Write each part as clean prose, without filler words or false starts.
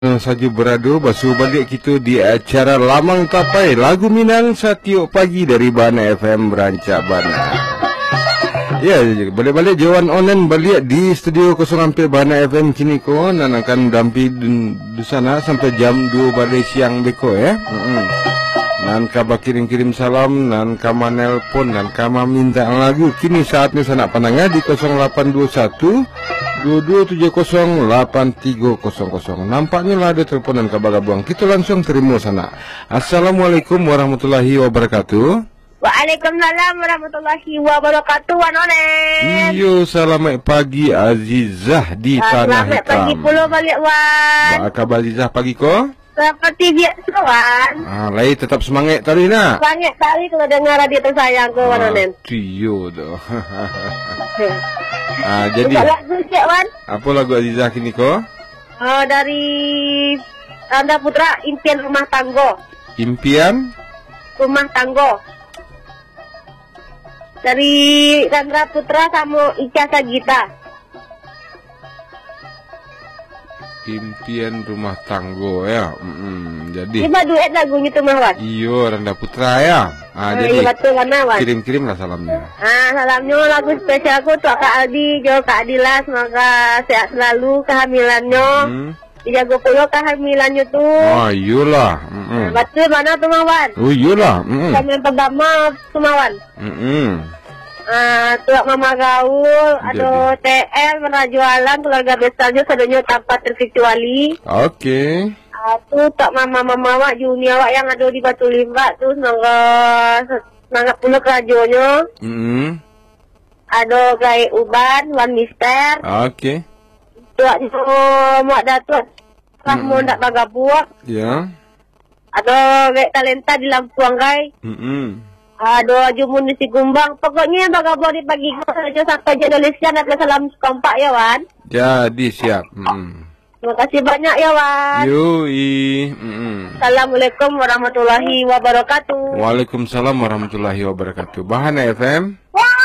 Saja beradu basuh balik kita di acara Lamang Tapai Lagu Minang Satiok Pagi dari Bana FM Rancak Bana. Ya, balik-balik Jawan Onen balik di studio 0 Bana FM kini ko dan akan dampi di sana sampai jam 2 balik siang beko ya. Dan kaba kirim-kirim salam dan kama nelpon dan kama minta lagu kini saatnya sana panangnya di 0821 22708300. Nampaknya lah ada teleponan kabar buang. Kita langsung terima sana. Assalamualaikum warahmatullahi wabarakatuh. Waalaikumsalam warahmatullahi wabarakatuh, Wanonen. Iyo, selamat pagi Azizah di Tanah Hitam. Selamat pagi pulau balik, Wan. Apa kabar Azizah pagi ko? Seperti biasa, Wan. Lai tetap semangat tadi nak. Semangat kali kalau dengar radio tersayang ko, Wanonen. Tio doh. Jadi lagu cek, Wan. apa lagu Azizah kini ko? Dari Randa Putra, Impian Rumah Tanggo. Impian Rumah Tanggo. Dari Randra Putra sama Ica Sagita. Impian Rumah Tanggo ya. Jadi Lima duet lagunya tuh, Wan. iyo Randa Putra ya. Jadi betul, Wan. kirim-kirim lah salamnya. Salamnya lagu spesial aku tuh Kak Aldi, Jo Kak Adila, semoga sehat selalu kehamilannya. Dijaga pula kehamilannya tuh. Oh iyalah. Betul mana tuh, Wan? Oh iyalah. Sama yang pertama tuh, Wan. Tuak Mama Gaul, ada TL, Merajualan, keluarga besarnya sedunia tanpa terkecuali. Oke. Tuh tuak Mama Juni awak yang ada di Batu Limbak tuh, semangat pula kerajonya. Ada Gai Uban, Wan Mister. Oke. Tuak Muak Datuk, Rahmo ndak bagabuak. Ya. Ada Gai Talenta di Lampuang Gai. Ada Jumun di Sigumbang. Pokoknya bagabuak di pagi saja sampai Indonesia dan salam kompak ya, Wan. Jadi siap. Terima kasih banyak ya, Wan. Yoi. Assalamualaikum warahmatullahi wabarakatuh. Waalaikumsalam warahmatullahi wabarakatuh. Bahana FM.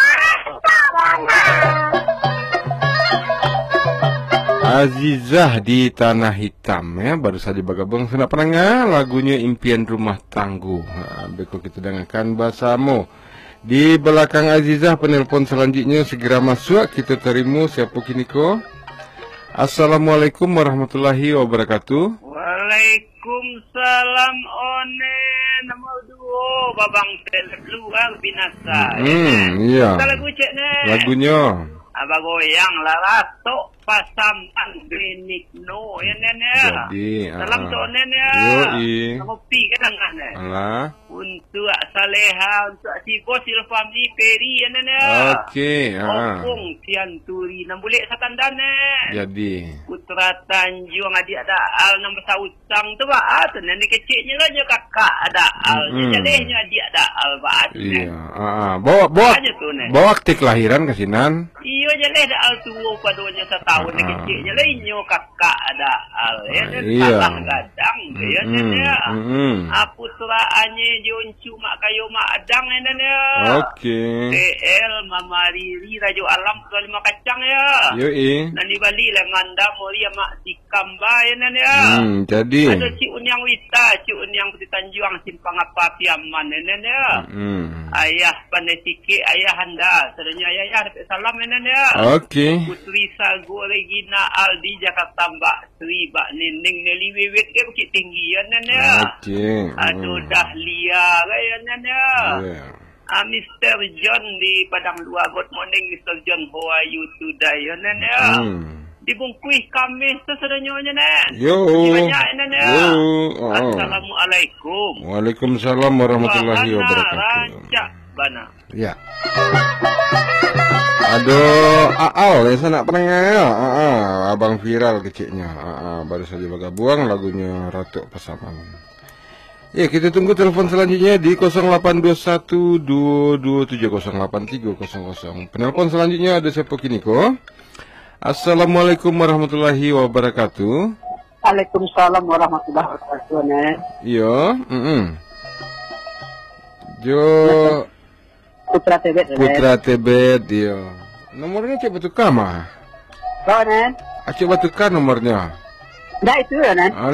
Azizah di Tanah Hitam ya, baru saja bergabung sudah pernah lagunya Impian Rumah Tangguh. Beko kita dengarkan bahasamu. Di belakang Azizah penelpon selanjutnya segera masuk, kita terima siapa kini ko? Assalamualaikum warahmatullahi wabarakatuh. Waalaikumsalam Onen. Nama duo Babang Telep luar binasa. Iya. Lagu cek ne. Lagunya Abang goyang larato pasampan klinik no ya nen ya. jadi Salam to nen ya. Yoi. Kopi ke tengah ne. Alah. Untuk Saleha, untuk si bos Silfamli Peri ya nen ya. Oke. Opung Tianturi nam boleh satandan ne. Jadi Putra Tanjung adik ada al nombor sautang tu ba tu nenek kecilnya lah kakak ada al jalehnya adik ada al ba iya. Bawa akte kelahiran ke sinan. iyo jaleh ada al tua padonya setahun kecilnya lah inyo kakak ada al ya iya. Gadang ya ya. Putra anye joncu mak kayo mak adang ya. Oke. TL Mama Riri Rajo Alam Putra Lima Kacang ya. Yoi. Nani Bali lah nganda Moria mak Sikamba ya. Jadi Ada Cik Unyang Wita, Cik Unyang Putri Tanjuang, Simpang apa Piaman, ya. Ayah pandai sikit, ayah anda. Sebenarnya ayah dapat salam, ya. Oke. Putri Sago Regina Aldi Jakarta Mbak Sri Mbak Nining Nelly Wewek Bukit Tinggi, ya. Oke. Aduh Dahlia, ya. Mr. John di Padang Luar. Good morning, Mr. John. How are you today, ya. Dibungkus Kamis sesedanya nen. Yo. Assalamualaikum. Waalaikumsalam warahmatullahi wabarakatuh. Rancak Bana. Ya. Aduh, Aal ya sana pernah ya. Abang viral kecilnya. Baru saja bergabung lagunya Ratu Pasaman. Ya, kita tunggu telepon selanjutnya di 082122708300. Penelpon selanjutnya ada siapa kini ko? Assalamualaikum warahmatullahi wabarakatuh. Waalaikumsalam warahmatullahi wabarakatuh. Iya, Jo Putra Tebet. Putra Tebet dia. Nomornya cek betul kah mah? Nen. Acik batukan nomornya. Dah itu ya, Nan.